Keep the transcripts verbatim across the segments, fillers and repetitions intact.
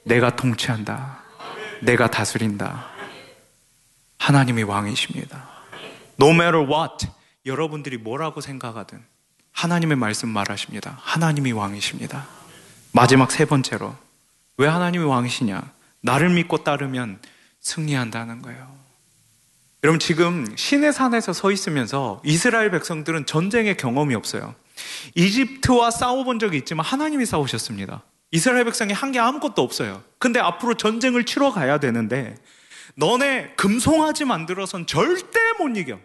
내가 통치한다. 내가 다스린다. 하나님이 왕이십니다. No matter what, 여러분들이 뭐라고 생각하든 하나님의 말씀 말하십니다. 하나님이 왕이십니다. 마지막 세 번째로, 왜 하나님이 왕이시냐? 나를 믿고 따르면 승리한다는 거예요. 여러분, 지금 시내산에서 서 있으면서 이스라엘 백성들은 전쟁의 경험이 없어요. 이집트와 싸워본 적이 있지만 하나님이 싸우셨습니다. 이스라엘 백성이 한 게 아무것도 없어요. 근데 앞으로 전쟁을 치러 가야 되는데 너네 금송아지 만들어선 절대 못 이겨.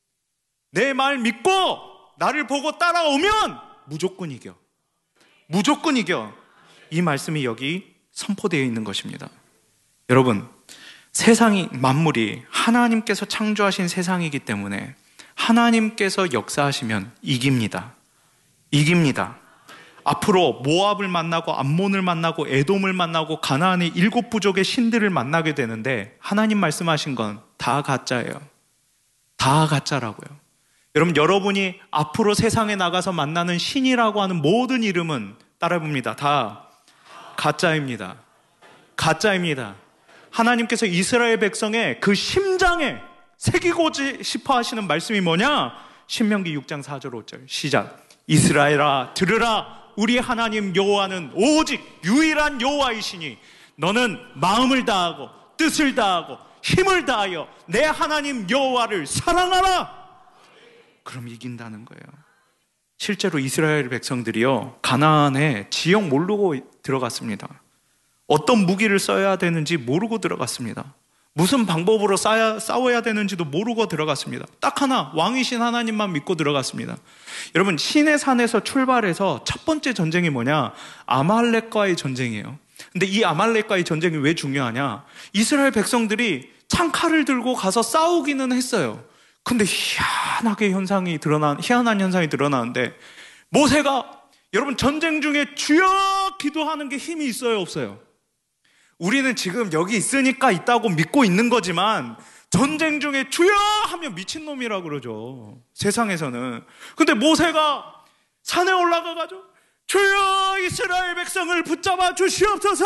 내 말 믿고 나를 보고 따라오면 무조건 이겨. 무조건 이겨. 이 말씀이 여기 선포되어 있는 것입니다. 여러분, 세상이, 만물이 하나님께서 창조하신 세상이기 때문에 하나님께서 역사하시면 이깁니다. 이깁니다. 앞으로 모압을 만나고 암몬을 만나고 에돔을 만나고 가나안의 일곱 부족의 신들을 만나게 되는데 하나님 말씀하신 건 다 가짜예요. 다 가짜라고요. 여러분, 여러분이 앞으로 세상에 나가서 만나는 신이라고 하는 모든 이름은 따라해봅니다. 다 가짜입니다. 가짜입니다. 하나님께서 이스라엘 백성의 그 심장에 새기고 싶어 하시는 말씀이 뭐냐? 신명기 육 장 사 절 오 절 시작. 이스라엘아 들으라. 우리 하나님 여호와는 오직 유일한 여호와이시니 너는 마음을 다하고 뜻을 다하고 힘을 다하여 내 하나님 여호와를 사랑하라. 그럼 이긴다는 거예요. 실제로 이스라엘 백성들이요, 가나안에 지역 모르고 들어갔습니다. 어떤 무기를 써야 되는지 모르고 들어갔습니다. 무슨 방법으로 싸야, 싸워야 되는지도 모르고 들어갔습니다. 딱 하나, 왕이신 하나님만 믿고 들어갔습니다. 여러분, 시내 산에서 출발해서 첫 번째 전쟁이 뭐냐? 아말렉과의 전쟁이에요. 근데 이 아말렉과의 전쟁이 왜 중요하냐? 이스라엘 백성들이 창칼을 들고 가서 싸우기는 했어요. 근데 희한하게 현상이 드러나, 희한한 현상이 드러나는데, 모세가, 여러분, 전쟁 중에 주여 기도하는 게 힘이 있어요, 없어요? 우리는 지금 여기 있으니까 있다고 믿고 있는 거지만 전쟁 중에 주여 하면 미친놈이라 그러죠, 세상에서는. 근데 모세가 산에 올라가가지고 주여 이스라엘 백성을 붙잡아 주시옵소서,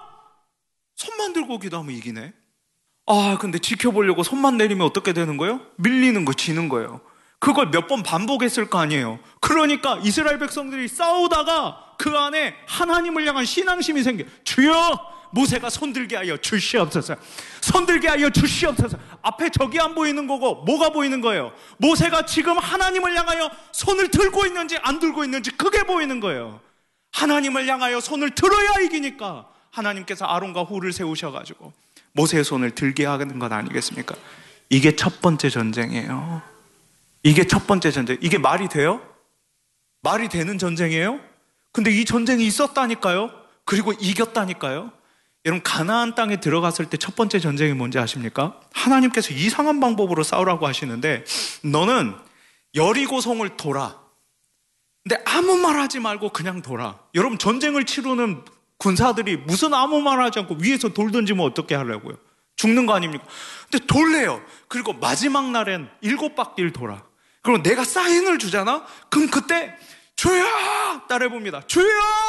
손만 들고 기도하면 이기네. 아, 근데 지켜보려고 손만 내리면 어떻게 되는 거예요? 밀리는 거, 지는 거예요. 그걸 몇 번 반복했을 거 아니에요. 그러니까 이스라엘 백성들이 싸우다가 그 안에 하나님을 향한 신앙심이 생겨. 주여, 모세가 손들게 하여 주시옵소서. 손들게 하여 주시옵소서. 앞에 적이 안 보이는 거고 뭐가 보이는 거예요? 모세가 지금 하나님을 향하여 손을 들고 있는지 안 들고 있는지 그게 보이는 거예요. 하나님을 향하여 손을 들어야 이기니까 하나님께서 아론과 훌을 세우셔가지고 모세의 손을 들게 하는 것 아니겠습니까? 이게 첫 번째 전쟁이에요. 이게 첫 번째 전쟁. 이게 말이 돼요? 말이 되는 전쟁이에요? 근데 이 전쟁이 있었다니까요. 그리고 이겼다니까요. 여러분, 가나안 땅에 들어갔을 때 첫 번째 전쟁이 뭔지 아십니까? 하나님께서 이상한 방법으로 싸우라고 하시는데, 너는 여리고성을 돌아. 근데 아무 말 하지 말고 그냥 돌아. 여러분, 전쟁을 치르는 군사들이 무슨 아무 말 하지 않고 위에서 돌 던지면 어떻게 하려고요? 죽는 거 아닙니까? 근데 돌래요. 그리고 마지막 날엔 일곱 바퀴를 돌아. 그럼 내가 사인을 주잖아? 그럼 그때 주여! 따라해봅니다. 주여!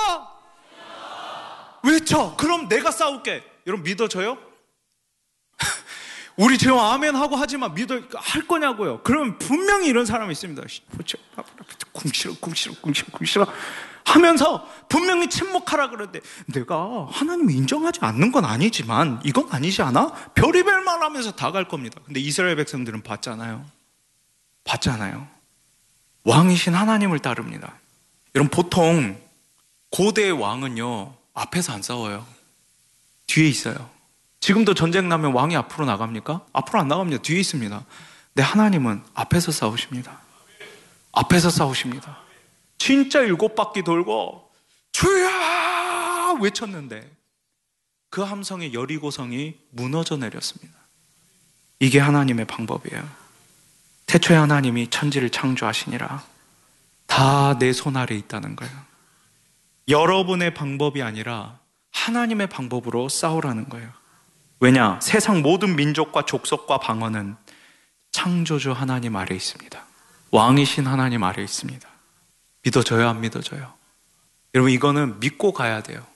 외쳐. 그럼 내가 싸울게. 여러분, 믿어져요? 우리 지금 아멘 하고 하지만 믿어 할 거냐고요? 그러면 분명히 이런 사람이 있습니다. 궁시렁 궁시렁 궁시렁 궁시렁 하면서 분명히 침묵하라 그러는데, 내가 하나님을 인정하지 않는 건 아니지만 이건 아니지 않아? 별의별 말 하면서 다 갈 겁니다. 근데 이스라엘 백성들은 봤잖아요. 봤잖아요. 왕이신 하나님을 따릅니다. 여러분, 보통 고대의 왕은요, 앞에서 안 싸워요. 뒤에 있어요. 지금도 전쟁 나면 왕이 앞으로 나갑니까? 앞으로 안 나갑니다. 뒤에 있습니다. 근데 하나님은 앞에서 싸우십니다. 앞에서 싸우십니다. 진짜 일곱 바퀴 돌고 주야 외쳤는데 그 함성의 여리고성이 무너져 내렸습니다. 이게 하나님의 방법이에요. 태초에 하나님이 천지를 창조하시니라. 다 내 손 아래 있다는 거예요. 여러분의 방법이 아니라 하나님의 방법으로 싸우라는 거예요. 왜냐? 세상 모든 민족과 족속과 방언은 창조주 하나님 아래 있습니다. 왕이신 하나님 아래 있습니다. 믿어져요, 안 믿어져요? 여러분, 이거는 믿고 가야 돼요.